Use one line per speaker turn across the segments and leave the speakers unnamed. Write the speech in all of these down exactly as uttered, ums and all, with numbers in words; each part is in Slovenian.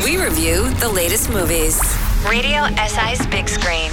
We review the latest movies. Radio S I's Big Screen.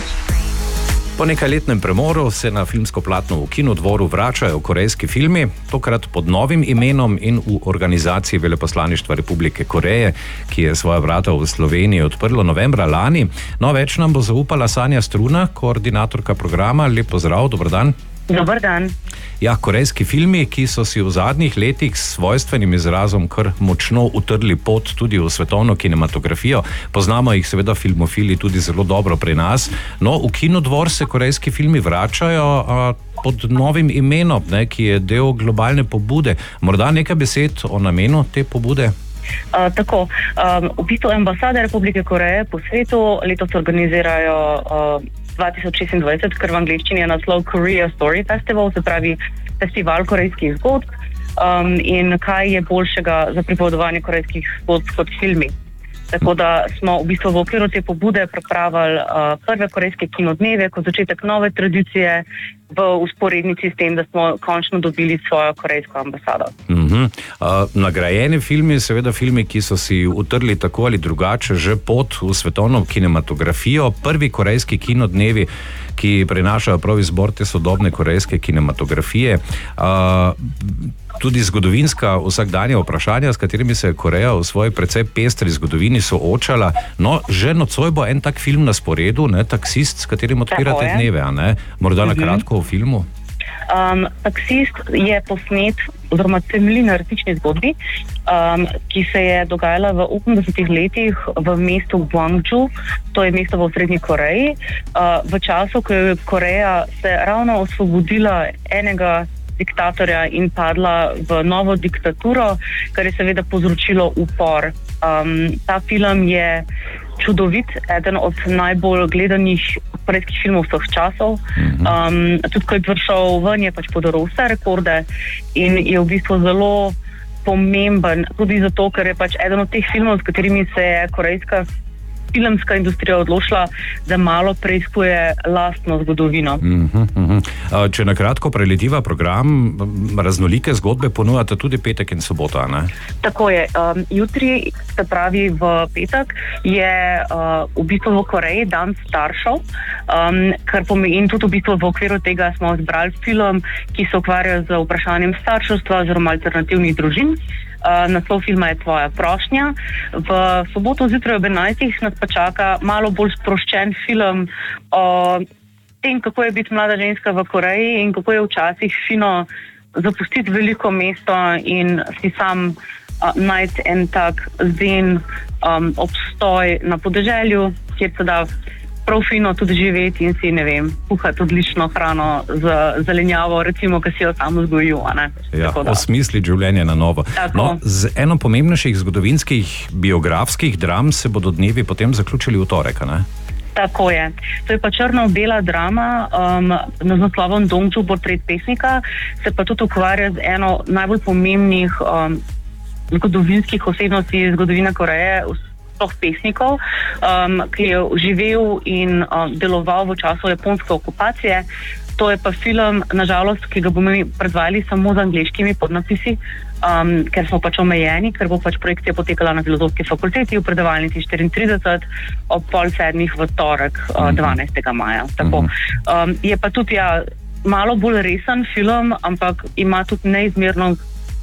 Po nekajletnem premoru se na filmsko platno v Kinodvoru vračajo korejski filmi, tokrat pod novim imenom in v organizaciji Veleposlaništva Republike Koreje, ki je svoja vrata v Sloveniji odprlo novembra lani. No, več nam bo zaupala Sanja Struna, koordinatorka programa. Lep pozdrav, dober dan.
Dobar dan.
Ja, korejski filmi, ki so si v zadnjih letih s svojstvenim izrazom kar močno utrli pot tudi v svetovno kinematografijo. Poznamo jih seveda filmofili tudi zelo dobro pri nas. No, v Kinodvor se korejski filmi vračajo a, pod novim imenom, ne, ki je del globalne pobude. Morda nekaj besed o namenu te pobude?
Uh, tako, um, v bistvu ambasade Republike Koreje po svetu letos organizirajo uh, dva tisoč šestindvajset, ker v angleščini je naslov Korea Story Festival, se pravi festival korejskih zgodb. Um, in kaj je boljšega za pripovedovanje korejskih zgodb kot filmi. Tako da smo v bistvu v okviru te pobude pripravili uh, prve korejske kinodneve kot začetek nove tradicije v usporednici s tem, da smo končno dobili svojo korejsko ambasado.
Uh-huh. Uh, nagrajeni filmi, seveda filmi, ki so si utrli tako ali drugače že pot v svetovno kinematografijo. Prvi korejski kinodnevi, ki prinašajo prav izbor te sodobne korejske kinematografije. Uh, Tudi zgodovinska vsakdanja vprašanja, s katerimi se je Koreja v svoji precej pestri zgodovini soočala. No, že nocoj bo en tak film na sporedu, ne, Taksist, s katerim odpirate dneve, a ne? Morda na kratko o filmu?
Um, Taksist je posnet, oziroma temelji na resnični zgodbi, um, ki se je dogajala v osemdesetih letih v mestu Gwangju, to je mesto v Srednji Koreji, uh, v času, ko je Koreja se ravno osvobodila enega diktatorja in padla v novo diktaturo, kar je seveda povzročilo upor. Um, ta film je čudovit, eden od najbolj gledanih korejskih filmov vseh časov. Um, tudi ko je prišel ven, je pač podaril vse rekorde in je v bistvu zelo pomemben, tudi zato, ker je pač eden od teh filmov, s katerimi se je korejska filmska industrija odločila, da malo preiskuje lastno zgodovino.
Uh-huh, uh-huh. Če na kratko preletiva program, raznolike zgodbe ponujate tudi petek in sobota, ne?
Tako je. Um, jutri, se pravi v petek, je uh, v bistvu v Koreji dan staršev, um, kar pomeni, in tudi v bistvu v okviru tega smo izbrali film, ki se ukvarja z vprašanjem starševstva oziroma alternativnih družin. Uh, naslov filma je Tvoja prošnja. V soboto zjutraj ob enajstih nas pa čaka malo bolj sproščen film o tem, kako je biti mlada ženska v Koreji in kako je včasih fino zapustiti veliko mesto in si sam uh, najti en tak zen um, obstoj na podeželju, kjer se da prav fino tudi živeti in si, ne vem, kuhati odlično hrano z zelenjavo, recimo, ki si jo sam vzgojil, a ne?
Ja, osmisliti življenje na novo. No, z eno pomembnejših zgodovinskih biografskih dram se bodo dnevi potem zaključili v torek, a ne?
Tako je. To je pa črno-bela drama um, z naslovom Dongju, portret pesnika, se pa tudi ukvarja z eno najbolj pomembnih um, zgodovinskih osebnosti zgodovine Koreje, sploh pesnikov, um, ki je živel in um, deloval v času japonske okupacije. To je pa film, nažalost, ki ga bomo predvajali samo z angleškimi podnapisi, um, ker smo pač omejeni, ker bo pač projekcija potekala na Filozofski fakulteti v predavalnici štiriintrideset ob pol sedmih v torek, uh, dvanajstega maja. Tako. Um, je pa tudi ja, malo bolj resen film, ampak ima tudi neizmerno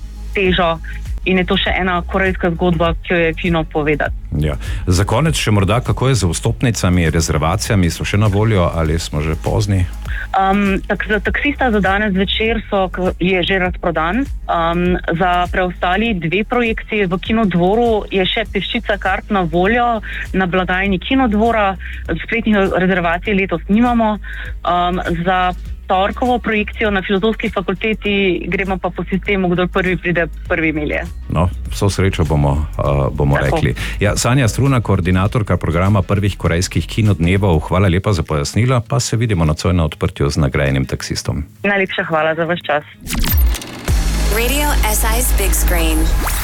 težo in je to še ena korejska zgodba, ki jo je fino povedati.
Ja. Za konec še morda, kako je z vstopnicami, rezervacijami, so še na voljo ali smo že pozni?
Um, tak, za Taksista za danes večer so, je že razprodan. Um, za preostali dve projekcije v Kinodvoru je še peščica kart na voljo na blagajni Kinodvora. Spletnih rezervacij letos nimamo. Um, za torkovo projekcijo na Filozofski fakulteti gremo pa po sistemu, kdor prvi pride, prvi melje.
No, vso srečo bomo, uh, bomo rekli. Ja, Sanja Struna, koordinatorka programa prvih korejskih kinodnevov, hvala lepa za pojasnila, pa se vidimo nocoj na odprtju z nagrajenim Taksistom.
Najlepša hvala za vaš čas.
Radio S I's Big Screen.